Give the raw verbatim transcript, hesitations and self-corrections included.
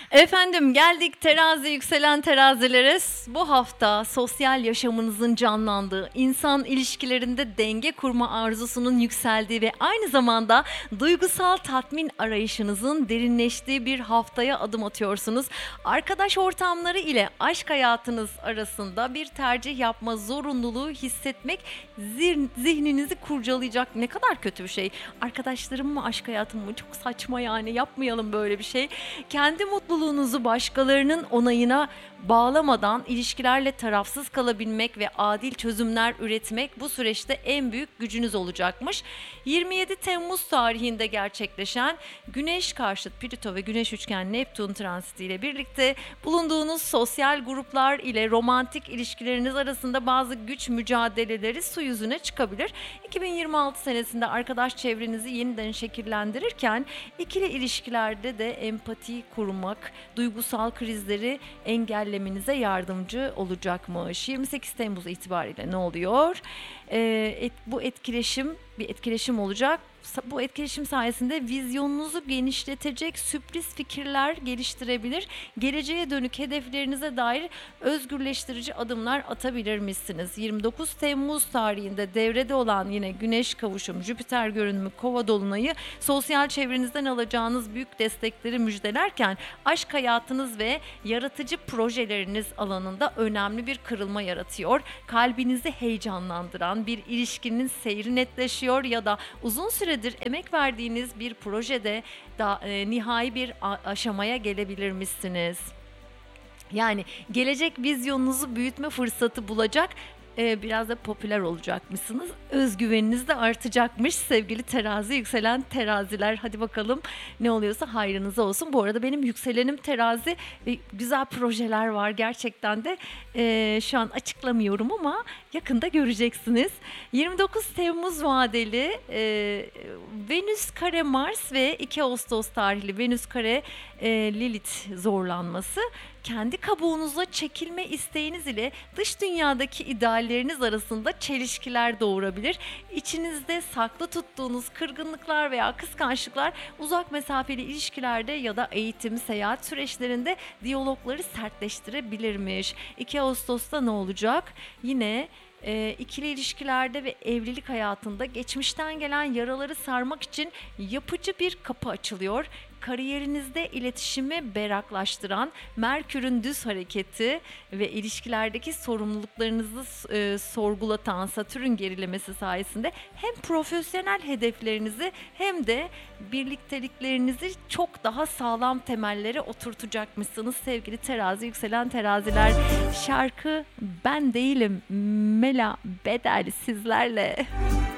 Efendim geldik terazi yükselen terazilere. Bu hafta sosyal yaşamınızın canlandığı, insan ilişkilerinde denge kurma arzusunun yükseldiği ve aynı zamanda duygusal tatmin arayışınızın derinleştiği bir haftaya adım atıyorsunuz. Arkadaş ortamları ile aşk hayatınız arasında bir tercih yapma zorunluluğu hissetmek zihn- zihninizi kurcalayacak. Ne kadar kötü bir şey. Arkadaşlarım mı aşk hayatım mı? Çok saçma yani, yapmayalım böyle bir şey. Kendi mutluluğunuzu başkalarının onayına bağlamadan ilişkilerle tarafsız kalabilmek ve adil çözümler üretmek bu süreçte en büyük gücünüz olacakmış. yirmi yedi Temmuz tarihinde gerçekleşen Güneş karşıt Plüto ve Güneş üçgen Neptün transiti ile birlikte bulunduğunuz sosyal gruplar ile romantik ilişkileriniz arasında bazı güç mücadeleleri su yüzüne çıkabilir. iki bin yirmi altı senesinde arkadaş çevrenizi yeniden şekillendirirken ikili ilişkilerde de empati kurmak, duygusal krizleri engellemenize yardımcı olacakmış. yirmi sekiz Temmuz itibariyle ne oluyor? Ee, et, bu etkileşim bir etkileşim olacak. Bu etkileşim sayesinde vizyonunuzu genişletecek sürpriz fikirler geliştirebilir. Geleceğe dönük hedeflerinize dair özgürleştirici adımlar atabilir misiniz? yirmi dokuz Temmuz tarihinde devrede olan yine Güneş kavuşum, Jüpiter görünümü, Kova dolunayı sosyal çevrenizden alacağınız büyük destekleri müjdelerken aşk hayatınız ve yaratıcı projeleriniz alanında önemli bir kırılma yaratıyor. Kalbinizi heyecanlandıran bir ilişkinin seyri netleşiyor ya da uzun süredir emek verdiğiniz bir projede da e, nihai bir a- aşamaya gelebilir misiniz? Yani gelecek vizyonunuzu büyütme fırsatı bulacak, e, biraz da popüler olacakmışsınız. Özgüveniniz de artacakmış sevgili terazi yükselen teraziler. Hadi bakalım ne oluyorsa hayrınıza olsun. Bu arada benim yükselenim terazi ve güzel projeler var gerçekten de. E, şu an açıklamıyorum ama yakında göreceksiniz. yirmi dokuz Temmuz vadeli e, Venüs kare Mars ve iki Ağustos tarihli Venüs kare e, Lilith zorlanması kendi kabuğunuza çekilme isteğiniz ile dış dünyadaki idealleriniz arasında çelişkiler doğurabilir. İçinizde saklı tuttuğunuz kırgınlıklar veya kıskançlıklar uzak mesafeli ilişkilerde ya da eğitim, seyahat süreçlerinde diyalogları sertleştirebilirmiş. iki Ağustos'ta ne olacak? Yine e, ikili ilişkilerde ve evlilik hayatında geçmişten gelen yaraları sarmak için yapıcı bir kapı açılıyor. Kariyerinizde iletişimi berraklaştıran Merkür'ün düz hareketi ve ilişkilerdeki sorumluluklarınızı e, sorgulatan Satürn gerilemesi sayesinde hem profesyonel hedeflerinizi hem de birlikteliklerinizi çok daha sağlam temellere oturtacakmışsınız sevgili terazi yükselen teraziler. Şarkı Ben Değilim Mela Bedel sizlerle.